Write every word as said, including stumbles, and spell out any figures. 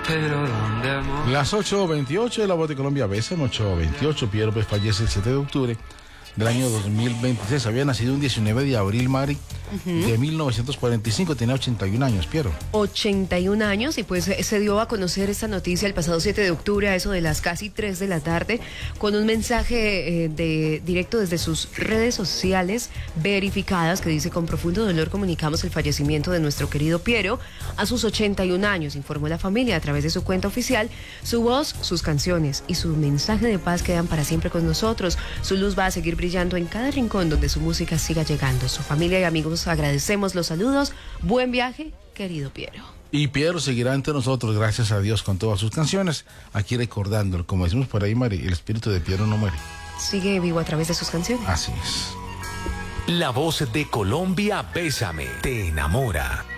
pero ¿dónde, amor? Las ocho veintiocho de la Voz de Colombia, Bésame, ocho veintiocho. Piero pues fallece el siete de octubre del año dos mil veintiséis. Había nacido un diecinueve de abril, Mari, uh-huh. de mil novecientos cuarenta y cinco. Tenía ochenta y un años, Piero. ochenta y un años, y pues se dio a conocer esta noticia el pasado siete de octubre a eso de las casi tres de la tarde, con un mensaje eh, de directo desde sus redes sociales verificadas que dice: con profundo dolor comunicamos el fallecimiento de nuestro querido Piero a sus ochenta y un años, informó la familia a través de su cuenta oficial. Su voz, sus canciones y su mensaje de paz quedan para siempre con nosotros. Su luz va a seguir brillando en cada rincón donde su música siga llegando. Su familia y amigos agradecemos los saludos. Buen viaje, querido Piero. Y Piero seguirá entre nosotros, gracias a Dios, con todas sus canciones. Aquí recordándolo, como decimos por ahí, Mari, el espíritu de Piero no muere. Sigue vivo a través de sus canciones. Así es. La Voz de Colombia, Bésame, te enamora.